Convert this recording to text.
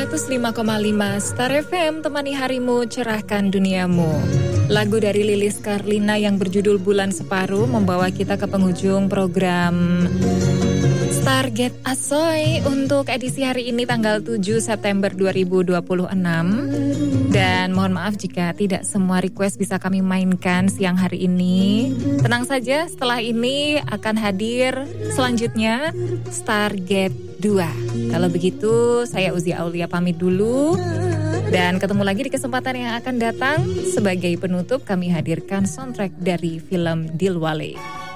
105,5 Star FM, temani harimu, cerahkan duniamu. Lagu dari Lilis Karlina yang berjudul Bulan Separuh membawa kita ke penghujung program Stargate Asoy untuk edisi hari ini tanggal 7 September 2026. Dan mohon maaf jika tidak semua request bisa kami mainkan siang hari ini. Tenang saja, setelah ini akan hadir selanjutnya Stargate 2. Kalau begitu, saya Uzi Aulia pamit dulu. Dan ketemu lagi di kesempatan yang akan datang. Sebagai penutup, kami hadirkan soundtrack dari film Dilwale.